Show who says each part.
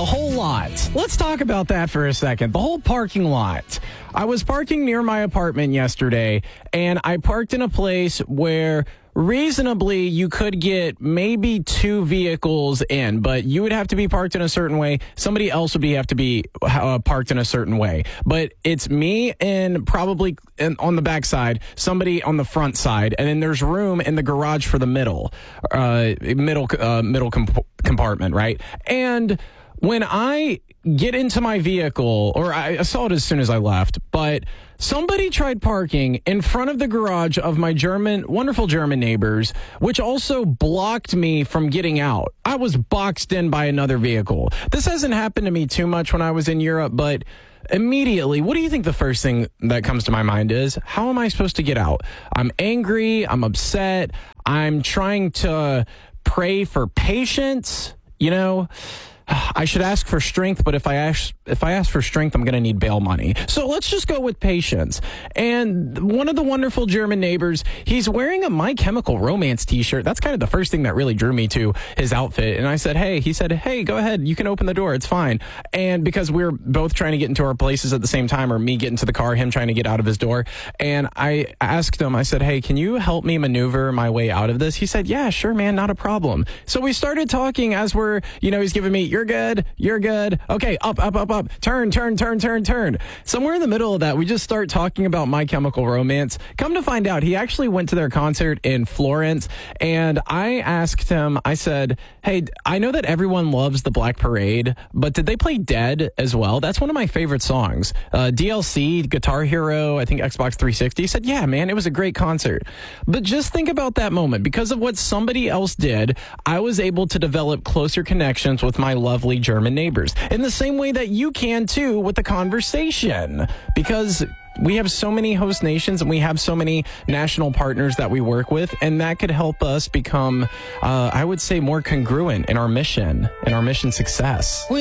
Speaker 1: The whole lot. Let's talk about that for a second. The whole parking lot. I was parking near my apartment yesterday, and I parked in a place where reasonably you could get maybe 2 vehicles in, but you would have to be parked in a certain way. Somebody else would have to be parked in a certain way. But it's me and probably on the back side, somebody on the front side, and then there's room in the garage for the middle compartment, right? And when I get into my vehicle, or I saw it as soon as I left, but somebody tried parking in front of the garage of my wonderful German neighbors, which also blocked me from getting out. I was boxed in by another vehicle. This hasn't happened to me too much when I was in Europe, but immediately, what do you think the first thing that comes to my mind is? How am I supposed to get out? I'm angry. I'm upset. I'm trying to pray for patience, you know? I should ask for strength, but if I ask for strength, I'm going to need bail money. So let's just go with patience. And one of the wonderful German neighbors, he's wearing a My Chemical Romance t-shirt. That's kind of the first thing that really drew me to his outfit. And I said, hey, go ahead. You can open the door. It's fine. And because we were both trying to get into our places at the same time, or me getting to the car, him trying to get out of his door. And I asked him, I said, hey, can you help me maneuver my way out of this? He said, yeah, sure, man, not a problem. So we started talking as he's giving me, you're good. Okay, up. Turn. Somewhere in the middle of that, we just start talking about My Chemical Romance. Come to find out, he actually went to their concert in Florence, and I asked him, I said, hey, I know that everyone loves the Black Parade, but did they play Dead as well? That's one of my favorite songs. DLC, Guitar Hero, I think Xbox 360. He said, yeah, man, it was a great concert. But just think about that moment. Because of what somebody else did, I was able to develop closer connections with my lovely German neighbors in the same way that you can too with the conversation, because we have so many host nations and we have so many national partners that we work with, and that could help us become, I would say, more congruent in our mission success.